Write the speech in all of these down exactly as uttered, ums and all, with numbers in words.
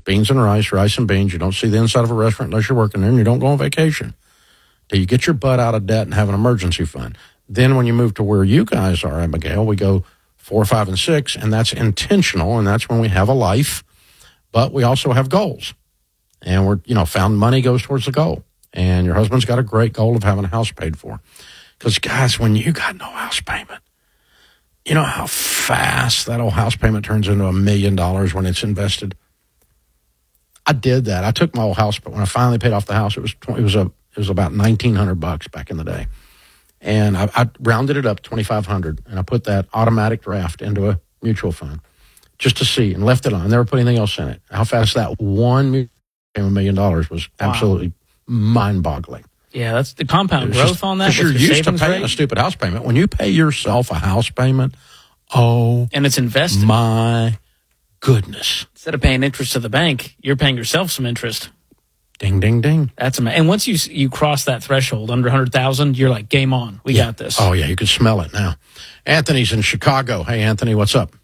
just beans and rice, rice and beans. You don't see the inside of a restaurant unless you're working there, and you don't go on vacation. Till you get your butt out of debt and have an emergency fund. Then when you move to where you guys are, Abigail, we go four, five, and six, and that's intentional, and that's when we have a life. But we also have goals. And we're, you know, found money goes towards the goal. And your husband's got a great goal of having a house paid for. Because, guys, when you got no house payment, you know how fast that old house payment turns into a million dollars when it's invested? I did that. I took my old house, but when I finally paid off the house, it was it was a it was about nineteen hundred bucks back in the day, and I, I rounded it up to twenty-five hundred, and I put that automatic draft into a mutual fund just to see, and left it on. I never put anything else in it. How fast that one became a million dollars was absolutely wow. mind-boggling. Yeah, that's the compound growth just, on that. Because you're used to paying rate. a stupid house payment. When you pay yourself a house payment, oh, and it's invested. My goodness! Instead of paying interest to the bank, you're paying yourself some interest. Ding, ding, ding. That's amazing. And once you you cross that threshold under one hundred thousand, you're like, game on. We yeah. got this. Oh yeah, you can smell it now. Anthony's in Chicago. Hey, Anthony, what's up?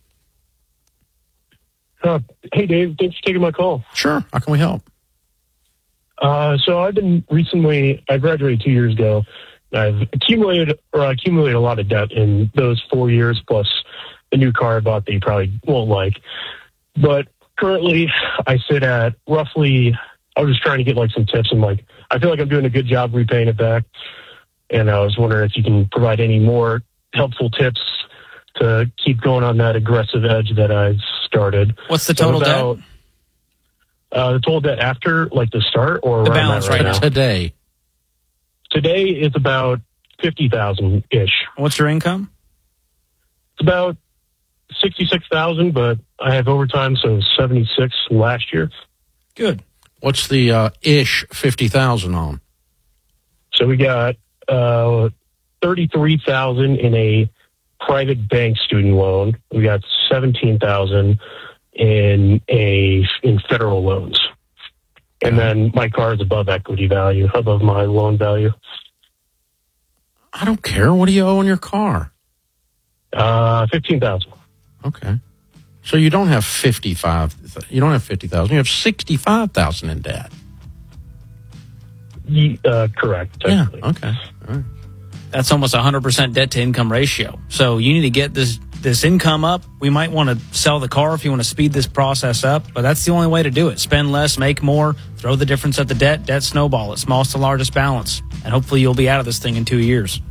Uh, hey, Dave. Thanks for taking my call. Sure. How can we help? Uh, so I've been recently, I graduated two years ago. I've accumulated or I accumulated a lot of debt in those four years, plus the new car I bought that you probably won't like. But currently I sit at roughly, I was just trying to get like some tips, and like, I feel like I'm doing a good job repaying it back. And I was wondering if you can provide any more helpful tips to keep going on that aggressive edge that I've started. What's the total so about, debt? Uh, the total debt after, like, the start or the balance right, right now? Today. Today is about fifty thousand ish. What's your income? It's about sixty-six thousand, but I have overtime, so seventy-six last year. Good. What's the uh, ish fifty thousand on? So we got uh, thirty-three thousand in a private bank student loan. We got seventeen thousand in a in federal loans, and then my car is above equity value, above my loan value. I don't care. What do you owe on your car? Uh, fifteen thousand. Okay, so you don't have fifty-five. You don't have fifty thousand. You have sixty-five thousand in debt. Uh, correct. Yeah. Okay. All right. That's almost a hundred percent debt to income ratio. So you need to get this. this income up. We might want to sell the car if you want to speed this process up, but that's the only way to do it. Spend less, make more, throw the difference at the debt, debt snowball at smallest to largest balance, and hopefully you'll be out of this thing in two years.